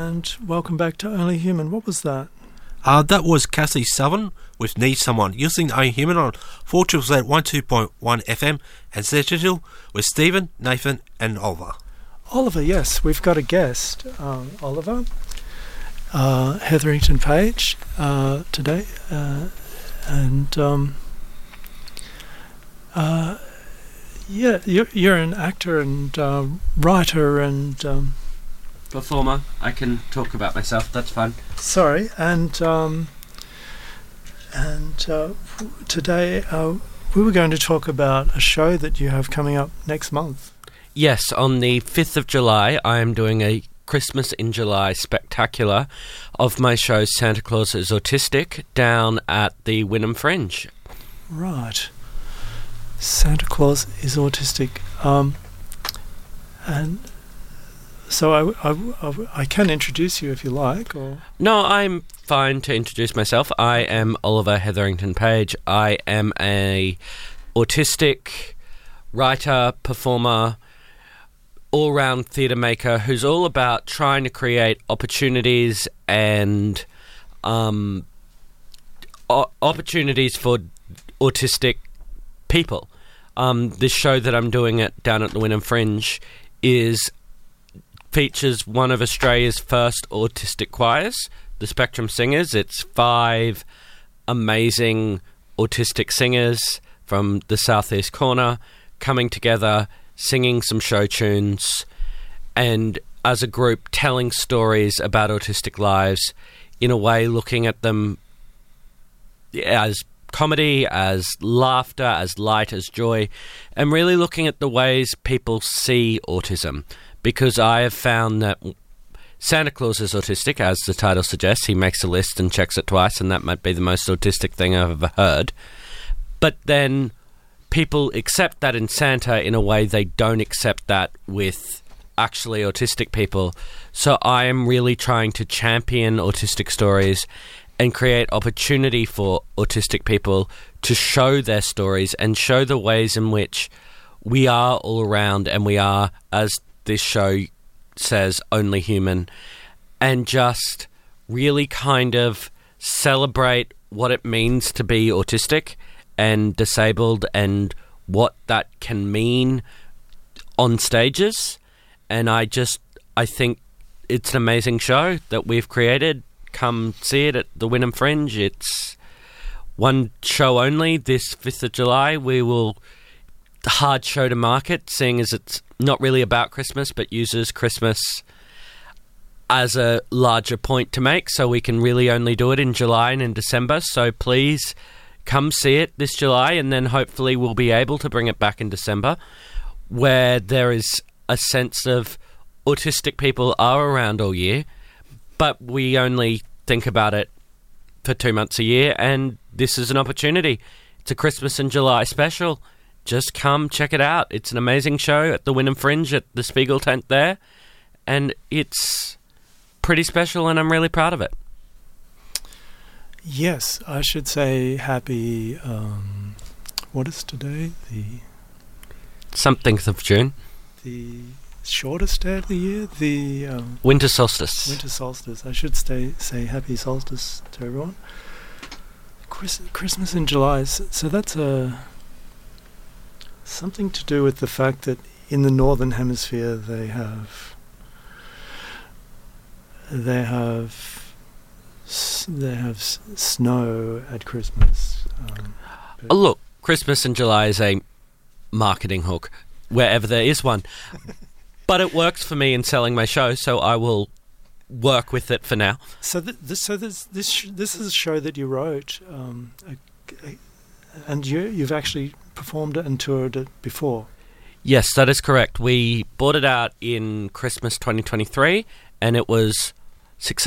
and welcome back to Only Human. What was that? That was Cassie Southern with Need Someone. You're listening to Only Human on 4ZZ 12.1 FM and Z Digital with Stephen, Nathan and Oliver. Oliver, yes, we've got a guest, Oliver, Hetherington Page today, yeah, you're an actor and writer and performer. I can talk about myself. That's fine. Sorry, and today we were going to talk about a show that you have coming up next month. Yes, on the 5th of July, I am doing a Christmas in July spectacular of my show Santa Claus is Autistic down at the Wynnum Fringe. Right. Santa Claus is Autistic. And so I can introduce you if you like. Or No, I'm fine to introduce myself. I am Oliver Hetherington Page. I am a autistic writer, performer, all-round theatre maker who's all about trying to create opportunities and opportunities for autistic people. This show that I'm doing down at the Wynnum Fringe features one of Australia's first autistic choirs, the Spectrum Singers. It's 5 amazing autistic singers from the southeast corner coming together, singing some show tunes, and as a group telling stories about autistic lives in a way looking at them as comedy, as laughter, as light, as joy, and really looking at the ways people see autism. Because I have found that Santa Claus is autistic, as the title suggests. He makes a list and checks it twice, and that might be the most autistic thing I've ever heard. But then people accept that in Santa in a way they don't accept that with actually autistic people. So I am really trying to champion autistic stories and create opportunity for autistic people to show their stories and show the ways in which we are all around, and we are, as this show says, only human, and just really kind of celebrate what it means to be autistic and disabled and what that can mean on stages. And I think it's an amazing show that we've created. Come see it at the Wynnum Fringe. It's one show only this 5th of July. We will hard show to market, seeing as it's not really about Christmas but uses Christmas as a larger point to make, so we can really only do it in July and in December. So please come see it this July, and then hopefully we'll be able to bring it back in December, where there is a sense of autistic people are around all year, but we only think about it for 2 months a year, and this is an opportunity. It's a Christmas in July special. Just come check it out. It's an amazing show at the Wynnum Fringe at the Spiegel tent there, and it's pretty special, and I'm really proud of it. Yes, I should say happy, what is today? The Something of June. The shortest day of the year? The Winter solstice. Winter solstice. I should say happy solstice to everyone. Christmas in July. So that's something to do with the fact that in the northern hemisphere they have snow at Christmas. Look, Christmas in July is a marketing hook wherever there is one. But it works for me in selling my show, so I will work with it for now. So this is a show that you wrote, and you've actually performed it and toured it before. Yes, that is correct. We brought it out in Christmas 2023, and it was successful.